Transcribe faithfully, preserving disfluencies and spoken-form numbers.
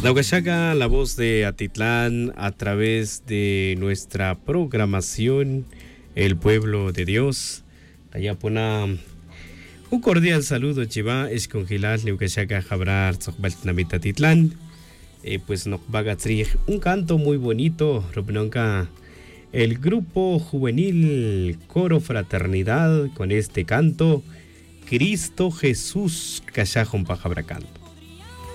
Naugashaga, la voz de Atitlán, a través de nuestra programación El Pueblo de Dios. Allá pona un cordial saludo, Chiva, es congelar Naugashaga Jabrar Tzokbaltnamita Atitlán. Eh, pues nos va a traer un canto muy bonito, Rupnonka, el grupo juvenil Coro Fraternidad, con este canto, Cristo Jesús Cachajon Pajabracán.